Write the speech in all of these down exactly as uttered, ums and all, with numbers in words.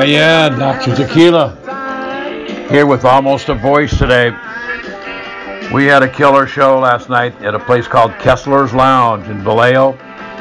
Yeah, yeah, Doctor Tequila. Here with Almost a Voice today. We had a killer show last night at a place called Kessler's Lounge in Vallejo.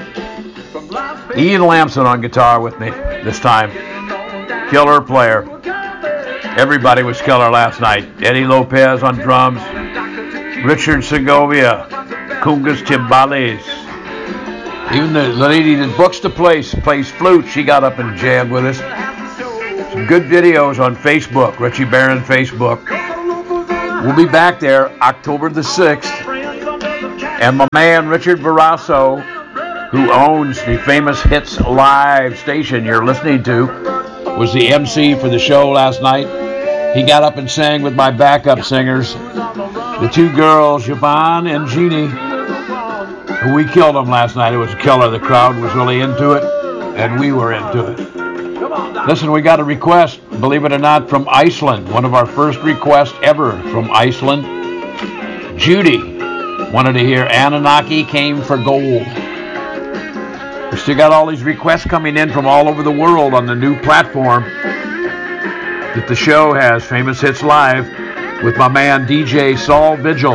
Ian Lamson on guitar with me this time. Killer player. Everybody was killer last night. Eddie Lopez on drums. Richard Segovia. Kungas Timbales. Even the lady that books the place, plays flute, she got up and jammed with us. Some good videos on Facebook, Richie Barron Facebook. We'll be back there October the sixth. And my man Richard Barrasso, who owns the Famous Hits Live station you're listening to, was the M C for the show last night. He got up and sang with my backup singers, the two girls, Siobhan and Jeannie. We killed them last night. It was a killer. The crowd was really into it, and we were into it. Listen, we got a request, believe it or not, from Iceland. One of our first requests ever from Iceland. Judy wanted to hear Anunnaki Came for Gold. We still got all these requests coming in from all over the world on the new platform that the show has, Famous Hits Live, with my man D J Saul Vigil.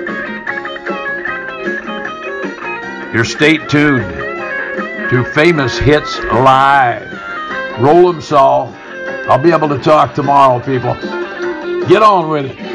You're stay tuned to Famous Hits Live. Roll 'em, Saul. I'll be able to talk tomorrow, people. Get on with it.